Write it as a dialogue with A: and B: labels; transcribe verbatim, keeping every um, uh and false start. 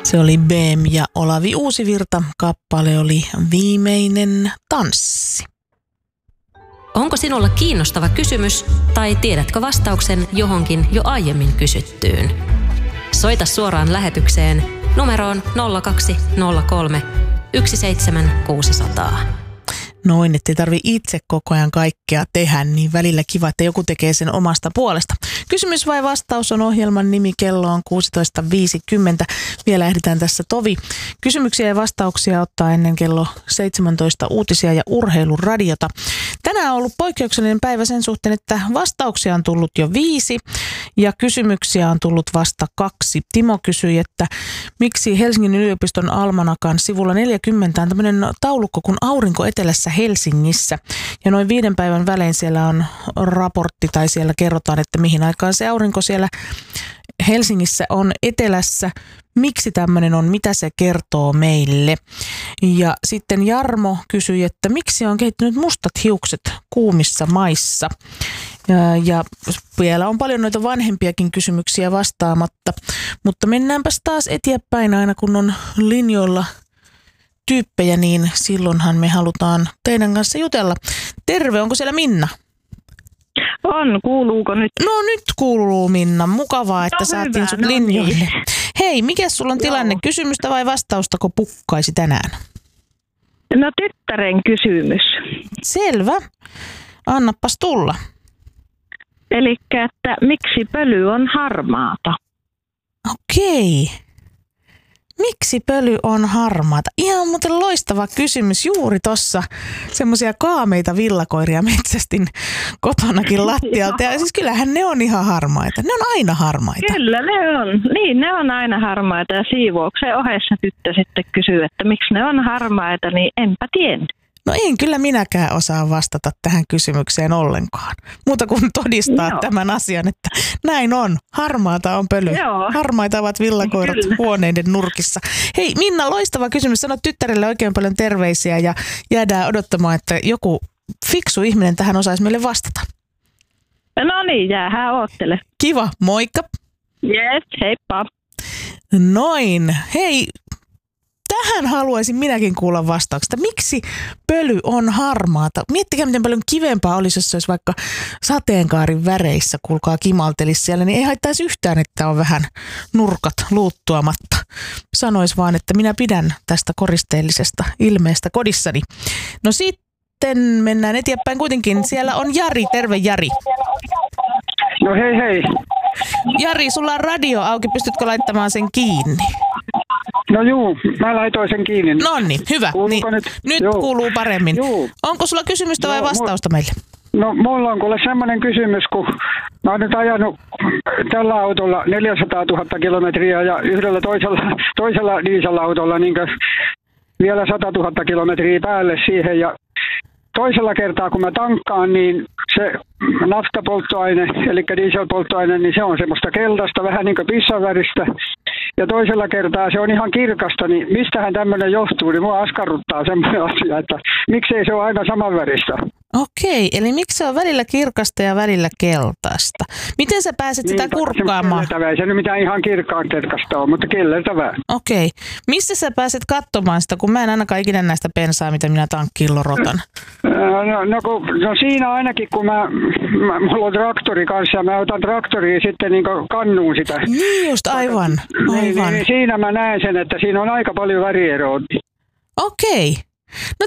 A: Se oli B E M ja Olavi Uusivirta. Kappale oli Viimeinen tanssi.
B: Onko sinulla kiinnostava kysymys tai tiedätkö vastauksen johonkin jo aiemmin kysyttyyn? Soita suoraan lähetykseen numeroon nolla kaksi nolla kolme yksi seitsemän kuusi nolla nolla.
A: Noin, ettei tarvi itse koko ajan kaikkea tehdä, niin välillä kiva, että joku tekee sen omasta puolesta. Kysymys vai vastaus on ohjelman nimi, kello on kuusitoista viisikymmentä. Vielä ehditään tässä tovi. Kysymyksiä ja vastauksia ottaa ennen kello seitsemäntoista uutisia ja urheiluradiota. Tänään on ollut poikkeuksellinen päivä sen suhteen, että vastauksia on tullut jo viisi ja kysymyksiä on tullut vasta kaksi. Timo kysyi, että miksi Helsingin yliopiston almanakan sivulla neljäkymmentä on tämmöinen taulukko kuin Aurinko etelässä Helsingissä. Ja noin viiden päivän välein siellä on raportti tai siellä kerrotaan, että mihin aikaan se aurinko siellä Helsingissä on etelässä. Miksi tämmöinen on, mitä se kertoo meille? Ja sitten Jarmo kysyi, että miksi on kehittynyt mustat hiukset kuumissa maissa? Ja, ja vielä on paljon noita vanhempiakin kysymyksiä vastaamatta, mutta mennäänpäs taas eteenpäin aina kun on linjoilla tyyppejä, niin silloinhan me halutaan teidän kanssa jutella. Terve, onko siellä Minna?
C: On, kuuluuko nyt?
A: No nyt kuuluu Minna, mukavaa, että no, saatiin hyvä, sut no linjoille. Niin. Hei, mikä sulla on tilanne? Joo. Kysymystä vai vastaustako pukkaisi tänään?
C: No tyttären kysymys.
A: Selvä, annapas tulla.
C: Elikkä, että miksi pöly on harmaata?
A: Okei. Miksi pöly on harmaata? Ihan muuten loistava kysymys. Juuri tossa semmoisia kaameita villakoiria metsästin kotonakin lattialta. Ja siis kyllähän ne on ihan harmaita. Ne on aina harmaita.
C: Kyllä ne on. Niin, ne on aina harmaita. Ja siivouksen ohessa tyttö sitten kysyy, että miksi ne on harmaita, niin enpä tiennyt.
A: No en kyllä minäkään osaa vastata tähän kysymykseen ollenkaan. Muuta kuin todistaa Joo. tämän asian, että näin on. Harmaata on pöly. Joo. Harmaita ovat villakoirat kyllä. huoneiden nurkissa. Hei Minna, loistava kysymys. Sano tyttärelle oikein paljon terveisiä ja jäädään odottamaan, että joku fiksu ihminen tähän osaisi meille vastata.
C: No niin, jäähän oottele.
A: Kiva, moikka.
C: Yes, heippa.
A: Noin. Hei. Tähän haluaisin minäkin kuulla vastauksesta. Miksi pöly on harmaata? Miettikää, miten paljon kivempaa olisi, jos se olisi vaikka sateenkaarin väreissä, kuulkaa kimaltelisi siellä, niin ei haittaisi yhtään, että on vähän nurkat luuttuamatta. Sanois vaan, että minä pidän tästä koristeellisesta ilmeestä kodissani. No sitten mennään eteenpäin kuitenkin. Siellä on Jari. Terve Jari.
D: No hei hei.
A: Jari, sulla on radio auki. Pystytkö laittamaan sen kiinni?
D: No juu, mä laitoin sen kiinni.
A: No niin, hyvä. Niin, nyt nyt kuuluu paremmin. Juu. Onko sulla kysymystä vai vastausta meille?
D: No mulla on kuule semmoinen kysymys, kun mä oon nyt ajanut tällä autolla neljäsataatuhatta kilometriä ja yhdellä toisella, toisella dieselautolla niin vielä satatuhatta kilometriä päälle siihen ja toisella kertaa kun mä tankkaan, niin se naftapolttoaine, eli dieselpolttoaine, niin se on semmoista keltaista, vähän niin kuin pissanväristä. Ja toisella kertaa se on ihan kirkasta, niin mistähän tämmöinen johtuu, niin mua askarruttaa semmoinen asia, että miksei se ole aina samanväristä.
A: Okei, eli miksi se on välillä kirkasta ja välillä keltaista? Miten sä pääset niin, sitä kurkkaamaan?
D: Se ei se nyt mitään ihan kirkkaan kirkasta ole, mutta kellertävää.
A: Okei. Missä sä pääset katsomaan sitä, kun mä en ainakaan ikinä näistä bensaa, mitä minä tankkiin lorotan?
D: No, no, kun, no siinä ainakin, kun mä, mä, mulla on traktori kanssa ja mä otan traktoriin sitten niin kannuun sitä.
A: Niin just, aivan. aivan.
D: Niin, niin, siinä mä näen sen, että siinä on aika paljon värieroa.
A: Okei. No